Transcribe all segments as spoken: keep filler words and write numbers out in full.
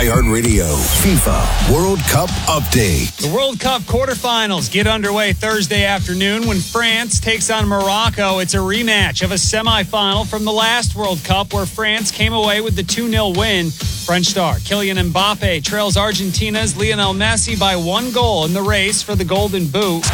iHeartRadio FIFA World Cup Update. The World Cup quarterfinals get underway Thursday afternoon when France takes on Morocco. It's a rematch of a semifinal from the last World Cup where France came away with the two nil win. French star Kylian Mbappe trails Argentina's Lionel Messi by one goal in the race for the Golden Boot.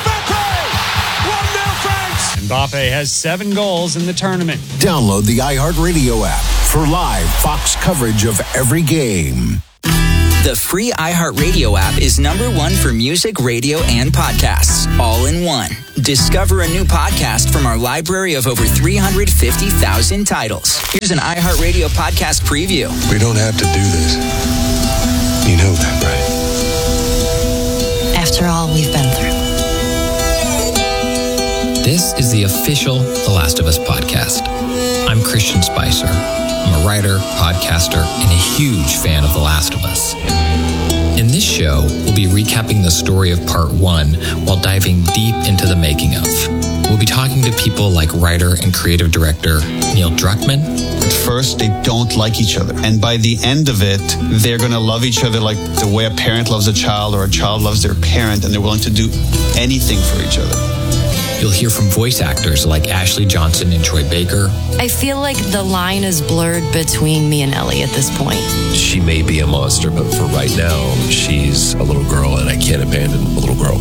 Mbappe has seven goals in the tournament. Download the iHeartRadio app for live Fox coverage of every game. The free iHeartRadio app is number one for music, radio, and podcasts, all in one. Discover a new podcast from our library of over three hundred fifty thousand titles. Here's an iHeartRadio podcast preview. We don't have to do this. You know that, right? After all we've been through. This is the official The Last of Us podcast. I'm Christian Spicer. I'm a writer, podcaster, and a huge fan of The Last of Us. In this show, we'll be recapping the story of part one while diving deep into the making of. We'll be talking to people like writer and creative director Neil Druckmann. At first, they don't like each other. And by the end of it, they're going to love each other like the way a parent loves a child or a child loves their parent, and they're willing to do anything for each other. You'll hear from voice actors like Ashley Johnson and Troy Baker. I feel like the line is blurred between me and Ellie at this point. She may be a monster, but for right now, she's a little girl, and I can't abandon a little girl.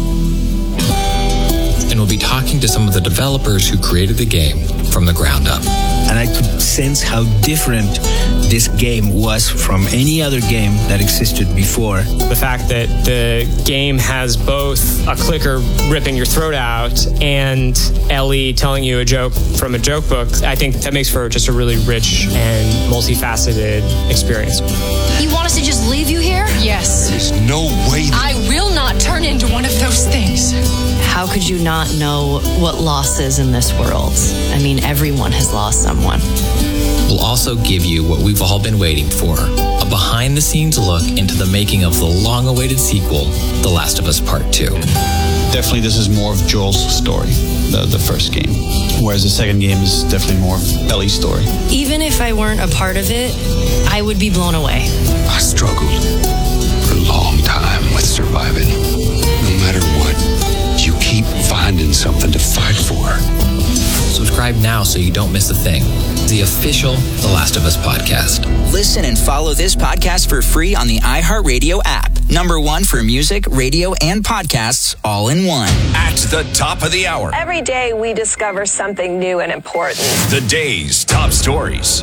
And we'll be talking to some of the developers who created the game from the ground up. And I could sense how different this game was from any other game that existed before. The fact that the game has both a clicker ripping your throat out and Ellie telling you a joke from a joke book, I think that makes for just a really rich and multifaceted experience. You want us to just leave you here? Yes. There's no way that... I will not turn into one of those things. How could you not know what loss is in this world? I mean, everyone has lost someone. We'll also give you what we've all been waiting for, a behind-the-scenes look into the making of the long-awaited sequel, The Last of Us Part two. Definitely, this is more of Joel's story, the, the first game, whereas the second game is definitely more of Ellie's story. Even if I weren't a part of it, I would be blown away. I struggled for a long time with surviving. No matter what, you keep finding something to fight for. Subscribe now so you don't miss a thing. The official The Last of Us podcast. Listen and follow this podcast for free on the iHeartRadio app. Number one for music, radio, and podcasts, all in one. At the top of the hour. Every day we discover something new and important. The day's top stories.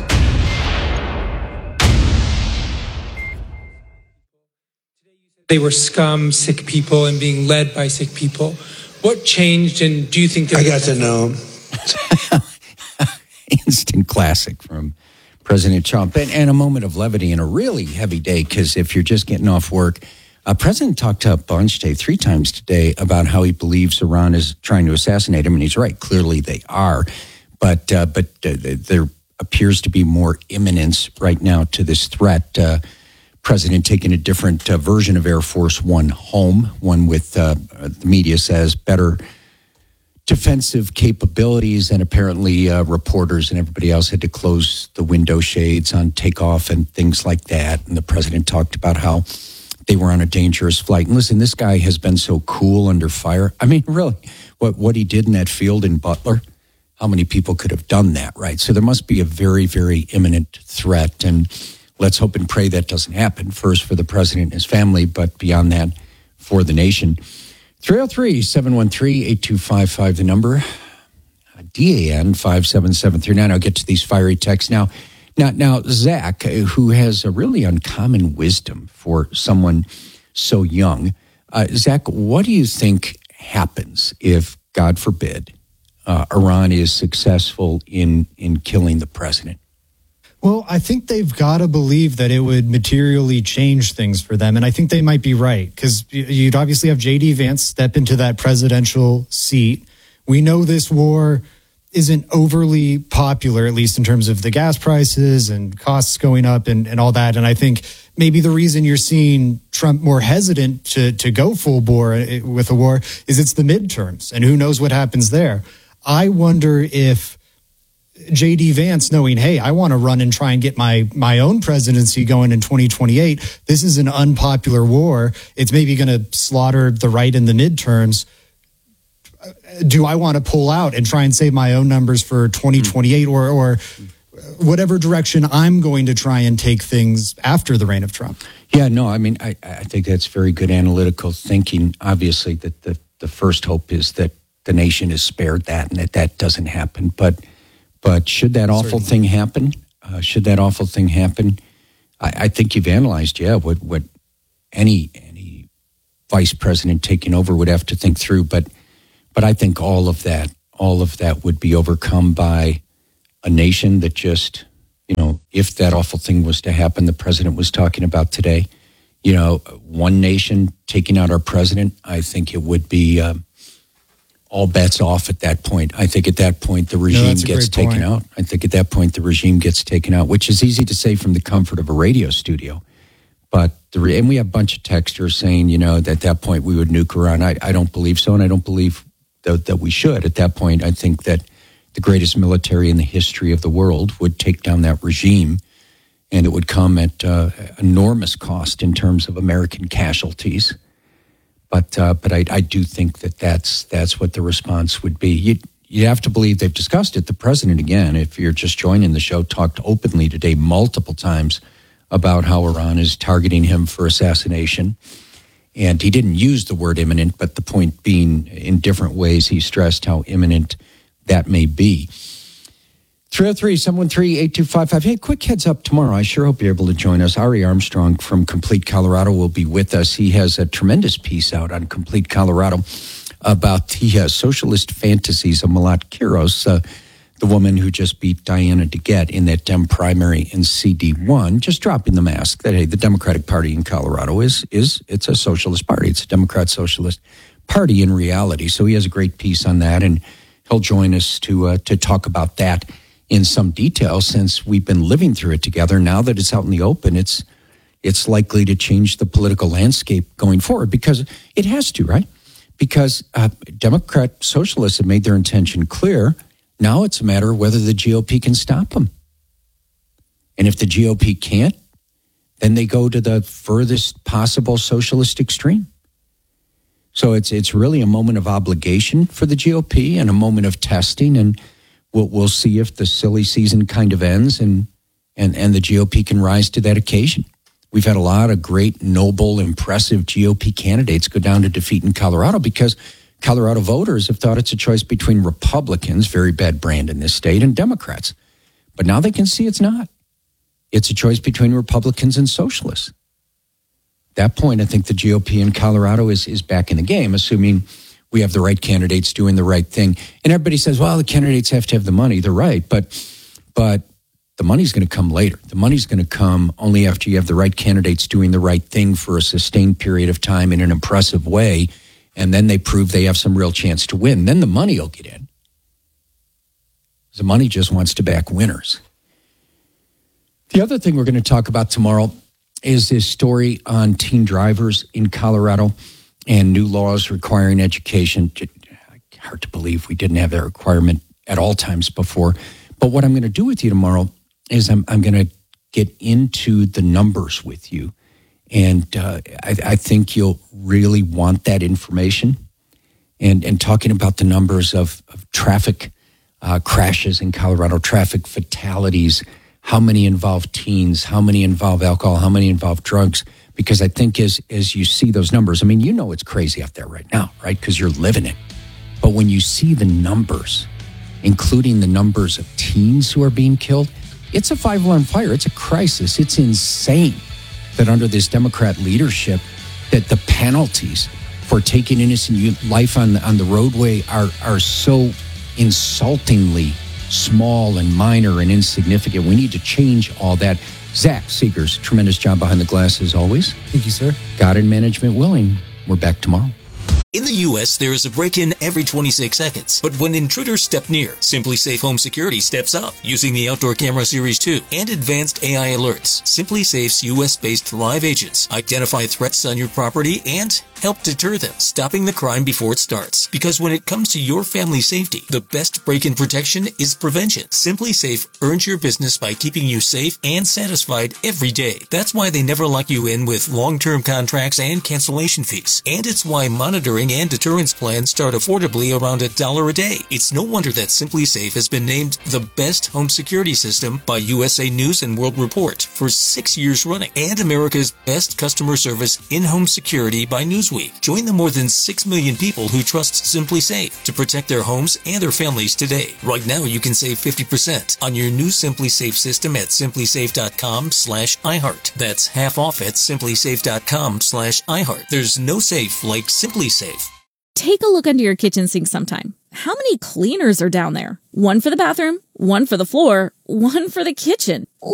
They were scum, sick people, and being led by sick people. What changed, and do you think that... I got to know. Instant classic from President Trump. And, and a moment of levity and a really heavy day, because if you're just getting off work, uh, President talked up bunch today, three times today, about how he believes Iran is trying to assassinate him, and he's right. Clearly they are. But, uh, but uh, there appears to be more imminence right now to this threat. Uh, President taking a different uh, version of Air Force One home, one with, uh, the media says, better defensive capabilities, and apparently uh, reporters and everybody else had to close the window shades on takeoff and things like that. And the president talked about how they were on a dangerous flight. And listen, this guy has been so cool under fire. I mean, really, what, what he did in that field in Butler, how many people could have done that, right? So there must be a very, very imminent threat, and let's hope and pray that doesn't happen, first for the president and his family, but beyond that, for the nation. three oh three, seven one three, eight two five five, the number. D A N five seven seven three nine. I'll get to these fiery texts now. Now, now, Zach, who has a really uncommon wisdom for someone so young. Uh, Zach, what do you think happens if, God forbid, uh, Iran is successful in, in killing the president? Well, I think they've got to believe that it would materially change things for them. And I think they might be right, because you'd obviously have J D Vance step into that presidential seat. We know this war isn't overly popular, at least in terms of the gas prices and costs going up and, and all that. And I think maybe the reason you're seeing Trump more hesitant to, to go full bore with a war is it's the midterms, and who knows what happens there. I wonder if J D Vance knowing, hey, I want to run and try and get my my own presidency going in twenty twenty-eight. This is an unpopular war. It's maybe going to slaughter the right in the midterms. Do I want to pull out and try and save my own numbers for twenty twenty-eight or or whatever direction I'm going to try and take things after the reign of Trump? Yeah, no, I mean, I, I think that's very good analytical thinking. Obviously, that the, the first hope is that the nation is spared that and that that doesn't happen. But but should that awful Certainly. thing happen, uh, should that awful thing happen, I, I think you've analyzed, yeah, what, what any any vice president taking over would have to think through. But but I think all of that, all of that would be overcome by a nation that just, you know, if that awful thing was to happen, the president was talking about today, you know, one nation taking out our president, I think it would be um, all bets off at that point. I think at that point the regime no, gets taken point. out. I think at that point the regime gets taken out, which is easy to say from the comfort of a radio studio. But the re- and we have a bunch of texters saying, you know, that at that point we would nuke Iran. I, I don't believe so, and I don't believe that, that we should. At that point, I think that the greatest military in the history of the world would take down that regime, and it would come at uh, enormous cost in terms of American casualties. But uh, but I, I do think that that's that's what the response would be. You you have to believe they've discussed it. The president, again, if you're just joining the show, talked openly today multiple times about how Iran is targeting him for assassination. And he didn't use the word imminent, but the point being, in different ways, he stressed how imminent that may be. three oh three, seven one three, eight two five five. Hey, quick heads up tomorrow. I sure hope you're able to join us. Ari Armstrong from Complete Colorado will be with us. He has a tremendous piece out on Complete Colorado about the uh, socialist fantasies of Malat Kiros, uh, the woman who just beat Diana DeGette in that Dem primary in C D one, just dropping the mask that, hey, the Democratic Party in Colorado is, is it's a socialist party. It's a Democrat socialist party in reality. So he has a great piece on that, and he'll join us to uh, to talk about that in some detail, since we've been living through it together. Now that it's out in the open, it's it's likely to change the political landscape going forward, because it has to, right? Because uh, Democrat socialists have made their intention clear. Now it's a matter of whether the G O P can stop them. And if the G O P can't, then they go to the furthest possible socialist extreme. So it's it's really a moment of obligation for the G O P and a moment of testing, and we'll we'll see if the silly season kind of ends and and and the G O P can rise to that occasion. We've had a lot of great, noble, impressive G O P candidates go down to defeat in Colorado because Colorado voters have thought it's a choice between Republicans, very bad brand in this state, and Democrats. But now they can see it's not. It's a choice between Republicans and socialists. At that point, I think the G O P in Colorado is, is back in the game, assuming we have the right candidates doing the right thing. And everybody says, well, the candidates have to have the money. They're right, but but the money's going to come later. The money's going to come only after you have the right candidates doing the right thing for a sustained period of time in an impressive way, and then they prove they have some real chance to win. Then the money will get in. The money just wants to back winners. The other thing we're going to talk about tomorrow is this story on teen drivers in Colorado and new laws requiring education. Hard to believe we didn't have that requirement at all times before. But what I'm going to do with you tomorrow is I'm, I'm going to get into the numbers with you. And uh, I, I think you'll really want that information. And, and talking about the numbers of, of traffic uh, crashes in Colorado, traffic fatalities, how many involve teens, how many involve alcohol, how many involve drugs. Because I think as, as you see those numbers, I mean, you know it's crazy out there right now, right? Because you're living it. But when you see the numbers, including the numbers of teens who are being killed, it's a five-alarm fire. It's a crisis. It's insane that under this Democrat leadership, that the penalties for taking innocent life on the, on the roadway are, are so insultingly small and minor and insignificant. We need to change all that. Zach Seegers, tremendous job behind the glass as always. Thank you, sir. God and management willing. We're back tomorrow. In the U S, there is a break-in every twenty-six seconds. But when intruders step near, SimpliSafe Home Security steps up using the Outdoor Camera Series two and advanced A I alerts. SimpliSafe's U S-based live agents identify threats on your property and help deter them, stopping the crime before it starts. Because when it comes to your family's safety, the best break-in protection is prevention. SimpliSafe earns your business by keeping you safe and satisfied every day. That's why they never lock you in with long-term contracts and cancellation fees. And it's why monitoring and deterrence plans start affordably around a dollar a day. It's no wonder that SimpliSafe has been named the best home security system by U S A News and World Report for six years running, and America's best customer service in-home security by Newsweek. Join the more than six million people who trust SimpliSafe to protect their homes and their families today. Right now, you can save fifty percent on your new SimpliSafe system at simplisafe.com slash iHeart. That's half off at simplisafe.com slash iHeart. There's no safe like SimpliSafe. Take a look under your kitchen sink sometime. How many cleaners are down there? One for the bathroom, one for the floor, one for the kitchen.